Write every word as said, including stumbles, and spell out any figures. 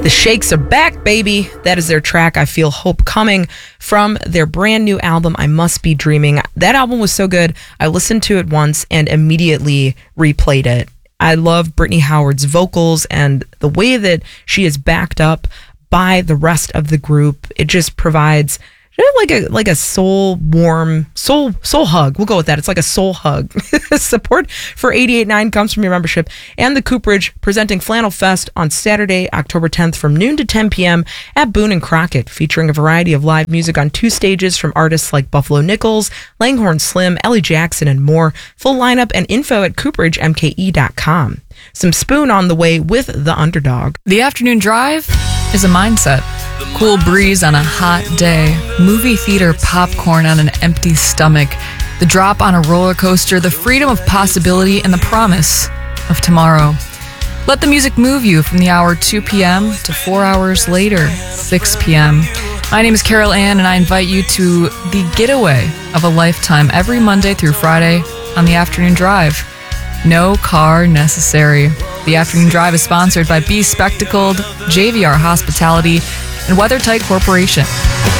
The Shakes are back, baby. That is their track, I Feel Hope, coming from their brand new album, I Must Be Dreaming. That album was so good. I listened to it once and immediately replayed it. I love Brittany Howard's vocals and the way that she is backed up by the rest of the group. It just provides like a like a soul warm soul soul hug. We'll go with that. It's like a soul hug. Support for eighty-eight point nine comes from your membership and the Cooperage, presenting Flannel Fest on Saturday, October tenth from noon to ten p.m. at Boone and Crockett, featuring a variety of live music on two stages from artists like Buffalo Nichols, Langhorne Slim, Ellie Jackson, and more. Full lineup and info at cooperage m k e dot com. Some Spoon on the way with The Underdog. The afternoon drive is a mindset. Cool breeze on a hot day, movie theater popcorn on an empty stomach, the drop on a roller coaster, the freedom of possibility, and the promise of tomorrow. Let the music move you from the hour two p.m. to four hours later, six p.m. My name is Carol Ann, and I invite you to the getaway of a lifetime every Monday through Friday on the afternoon drive. No car necessary. The afternoon drive is sponsored by Be Spectacled, J V R Hospitality, and WeatherTight Corporation.